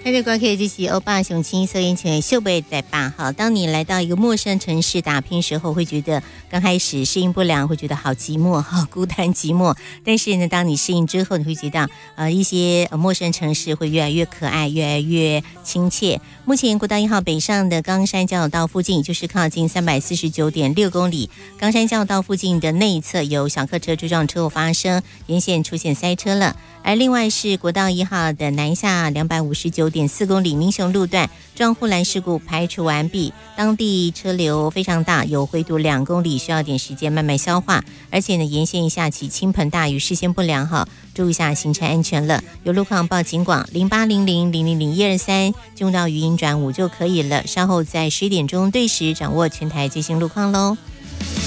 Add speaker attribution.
Speaker 1: 那这歌可以就是欧巴雄青收音前秀贝在吧。好，当你来到一个陌生城市打拼时候，会觉得刚开始适应不良，会觉得好寂寞，好孤单寂寞。但是呢，当你适应之后，你会觉得一些陌生城市会越来越可爱，越来越亲切。目前国道1号北上的冈山交流道附近，就是靠近349.6公里，冈山交流道附近的内侧有小客车追撞车祸发生，沿线出现塞车了。而另外是国道1号的南下259.4公里民雄路段撞护栏事故排除完毕，当地车流非常大，有灰度2公里，需要点时间慢慢消化。而且呢，沿线下起倾盆大雨，视线不良哈，注意一下行车安全了。有路况报警广0800000123，进入到语音转5就可以了。稍后在11点钟对时掌握全台最新路况喽。